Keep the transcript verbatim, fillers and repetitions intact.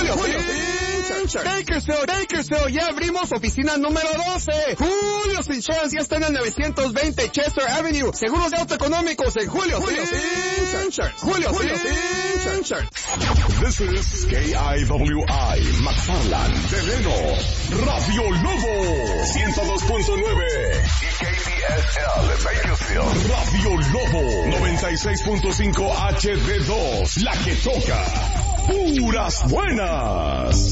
Julio Insurance. Bakersfield, Bakersfield, ya abrimos oficina número doce. Julio Insurance ya está en el novecientos veinte Chester Avenue. Seguros de auto económicos en Julio Insurance. Julio Insurance. This is K I W I, McFarland, Delano, Radio Lobo, ciento dos punto nueve. Y K B S L, Bakersfield, Radio Lobo, noventa y seis punto cinco H D dos, la que toca puras buenas.